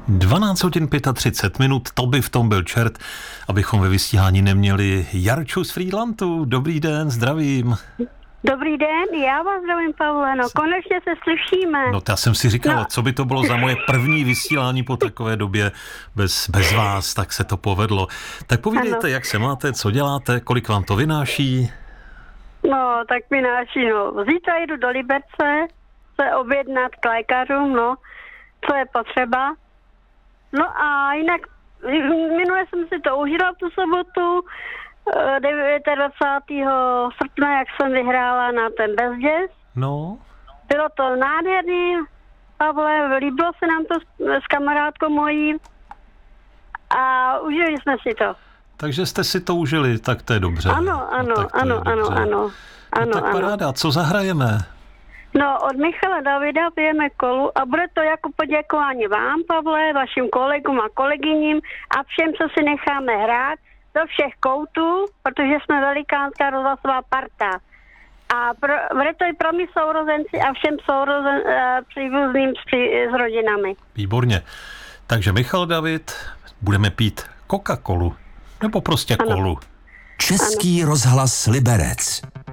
12 hodin 35 minut, to by v tom byl čert, abychom ve vysílání neměli Jarču z Frýdlantu. Dobrý den, zdravím. Dobrý den, já vás zdravím, Pavle, konečně se slyšíme. No, já jsem si říkal, co by to bylo za moje první vysílání po takové době bez vás, tak se to povedlo. Tak povídejte, jak se máte, co děláte, kolik vám to vynáší? No, tak vynáší, zítra jdu do Liberce se objednat k lékařům, co je potřeba. No a jinak, minule jsem si to užila tu sobotu, 29. srpna, jak jsem vyhrála na ten Best Jazz. No. Bylo to nádherný, Pavle, líbilo se nám to s kamarádkou mojí a užili jsme si to. Takže jste si to užili, tak to je dobře. Ano. Tak paráda, co zahrajeme? No, od Michala Davida pijeme kolu a bude to jako poděkování vám, Pavle, vašim kolegům a kolegyním a všem, co si necháme hrát do všech koutů, protože jsme velikánská rozhlasová parta. A bude to i pro mě sourozenci a všem příbuzným s rodinami. Výborně. Takže Michal David, budeme pít Coca-Colu, nebo prostě kolu. Český rozhlas Liberec.